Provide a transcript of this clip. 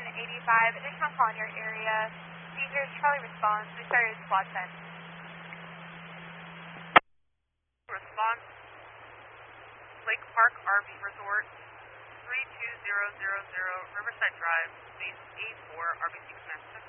8785, additional call in your area. Caesars, Charlie response. We started squad 10. Response, Lake Park RV Resort, 32000 Riverside Drive, Suite A4, RBC Command.